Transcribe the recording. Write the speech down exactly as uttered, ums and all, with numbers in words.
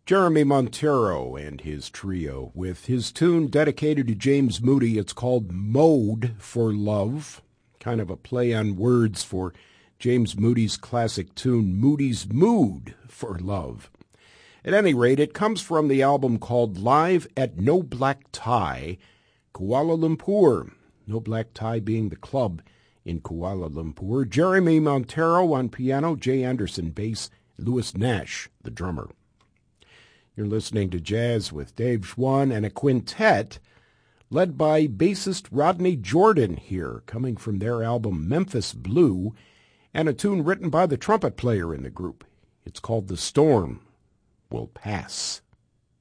Jeremy Montero and his trio with his tune dedicated to James Moody. It's called Mode for Love, kind of a play on words for James Moody's classic tune Moody's Mood for Love. At any rate, it comes from the album called Live at No Black Tie, Kuala Lumpur. No Black Tie being the club in Kuala Lumpur. Jeremy Montero on piano, Jay Anderson bass, Louis Nash, the drummer. You're listening to Jazz with Dave Schwann and a quintet led by bassist Rodney Jordan here, coming from their album Memphis Blue, and a tune written by the trumpet player in the group. It's called The Storm Will Pass.